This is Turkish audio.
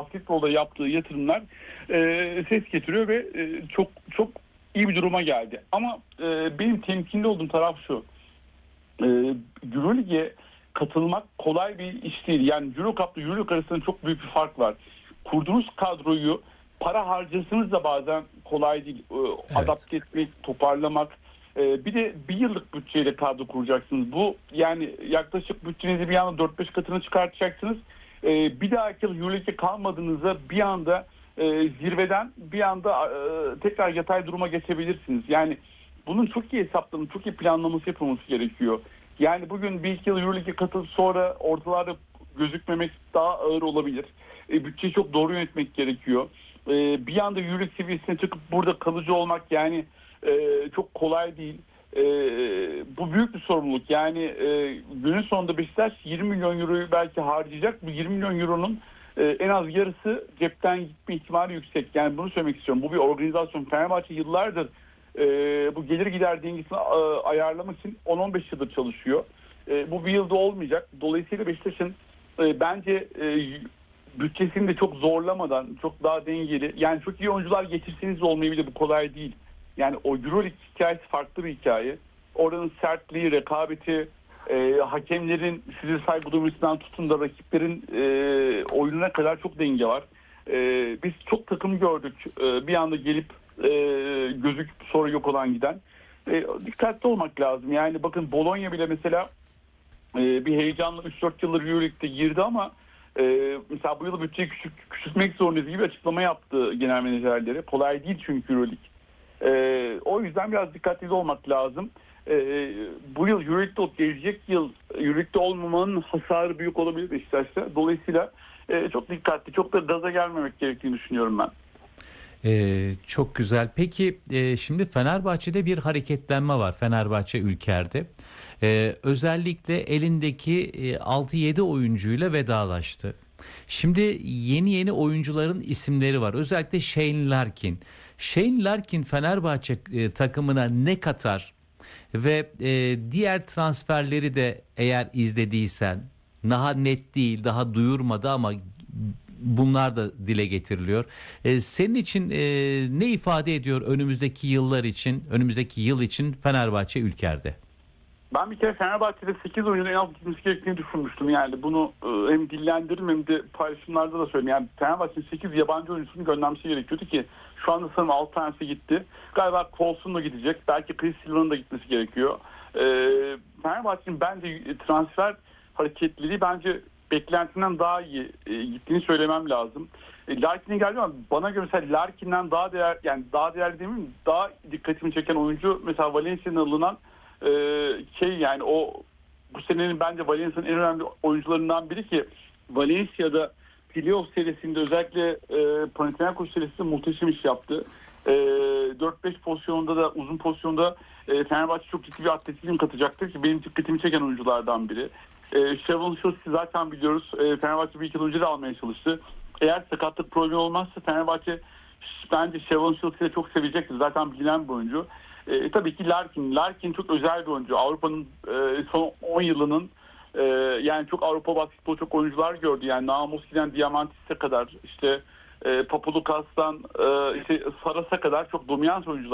basketbolda yaptığı yatırımlar ses getiriyor ve çok çok iyi bir duruma geldi. Ama benim temkinli olduğum taraf şu. Euroleague'e katılmak kolay bir iş değil. Yani Euro Cup'la Euroleague arasında çok büyük bir fark var. Kurduğunuz kadroyu para harcasanız da bazen kolay değil. Adapte etmek, toparlamak. Bir de bir yıllık bütçeyle kadro kuracaksınız. Bu yani yaklaşık bütçenizi bir anda 4-5 katına çıkartacaksınız. Bir dahaki yıl Euroleague'e kalmadığınızda bir anda zirveden bir anda tekrar yatay duruma geçebilirsiniz. Yani bunun çok iyi hesaplanıp çok iyi planlaması yapılması gerekiyor. Yani bugün bir iki yıl Euroleague'e katılıp sonra ortalarda gözükmemek daha ağır olabilir. Bütçeyi çok doğru yönetmek gerekiyor. Bir anda Euroleague seviyesine çıkıp burada kalıcı olmak yani çok kolay değil. Bu büyük bir sorumluluk. Yani günün sonunda Beşiktaş 20 milyon euroyu belki harcayacak. Bu 20 milyon euronun en az yarısı cepten gitme ihtimali yüksek. Yani bunu söylemek istiyorum. Bu bir organizasyon. Fenerbahçe yıllardır bu gelir gider dengesini ayarlamak için 10-15 yıldır çalışıyor. Bu bir yılda olmayacak. Dolayısıyla Beşiktaş'ın bence bütçesini de çok zorlamadan, çok daha dengeli. Yani çok iyi oyuncular getirseniz de olmayabilir. Bu kolay değil. Yani o Euroleague hikayesi farklı bir hikaye. Oranın sertliği, rekabeti, hakemlerin size saygı duymasından tutun da rakiplerin oyununa kadar çok denge var. Biz çok takım gördük. Bir anda gelip gözüküp sonra yok olan giden. Dikkatli olmak lazım. Yani bakın Bologna bile mesela bir heyecanla 3-4 yıldır Euroleague'de girdi ama mesela bu yıl bütçeyi küçültmek zorundayız gibi açıklama yaptı genel menajerleri. Kolay değil çünkü Euroleague. O yüzden biraz dikkatli olmak lazım. Bu yıl Euroleague'de gelecek yıl Euroleague'de olmamanın hasarı büyük olabilir Beşiktaş'ta. Dolayısıyla çok dikkatli, çok da gaza gelmemek gerektiğini düşünüyorum ben. Çok güzel. Peki şimdi Fenerbahçe'de bir hareketlenme var. Fenerbahçe Ülker'de. Özellikle elindeki 6-7 oyuncuyla vedalaştı. Şimdi yeni oyuncuların isimleri var. Özellikle Shane Larkin. Shane Larkin Fenerbahçe takımına ne katar? Ve diğer transferleri de eğer izlediysen daha net değil, daha duyurmadı ama bunlar da dile getiriliyor. Senin için ne ifade ediyor önümüzdeki yıllar için, önümüzdeki yıl için Fenerbahçe Ülker'de? Ben bir kere Fenerbahçe'de 8 oyuncunun en az gitmesi gerektiğini düşünmüştüm. Yani bunu hem dillendiririm hem de paylaşımlarda da söyleyeyim. Yani Fenerbahçe'nin 8 yabancı oyuncusunu göndermesi gerekiyordu ki şu anda sanırım 6 tanesi gitti. Galiba Colson da gidecek. Belki Chris Silva'nın da gitmesi gerekiyor. Fenerbahçe'nin bence transfer hareketliliği bence beklentinden daha iyi gittiğini söylemem lazım. Larkin'e geldi ama bana göre mesela Larkin'den daha değerli demeyeyim, daha dikkatimi çeken oyuncu mesela Valencia'nın alınan yani o bu senenin bence Valencia'nın en önemli oyuncularından biri ki Valencia'da playoff serisinde özellikle Panathinaikos serisinde muhteşem iş yaptı. 4-5 pozisyonunda da uzun pozisyonda Fenerbahçe çok ciddi bir atletizm katacaktır ki benim dikkatimi çeken oyunculardan biri. Şevon Şossi zaten biliyoruz. Fenerbahçe bir iki önce de almaya çalıştı. Eğer sakatlık problemi olmazsa Fenerbahçe bence Şevon Şossi'yi çok sevecektir. Zaten bilinen bir oyuncu. Tabii ki Larkin çok özel bir oyuncu. Avrupa'nın son 10 yılının yani çok Avrupa basketbolu çok oyuncular gördü. Yani Namuski'den Diamantis'e kadar işte Papadopoulos işte Saras'a kadar çok dominant oyuncular.